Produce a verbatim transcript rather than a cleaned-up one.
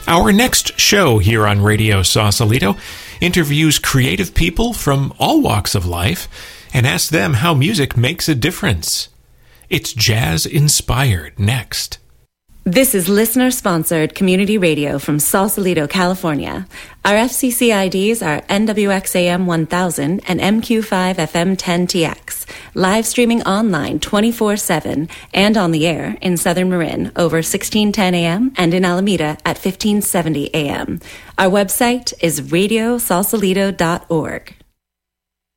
Our next show here on Radio Sausalito interviews creative people from all walks of life and asks them how music makes a difference. It's jazz-inspired next. This is listener-sponsored community radio from Sausalito, California. Our F C C I Ds are N W X A M one thousand and M Q five F M ten T X. Live streaming online twenty-four seven and on the air in Southern Marin over sixteen ten A M and in Alameda at fifteen seventy A M. Our website is radio sausalito dot org.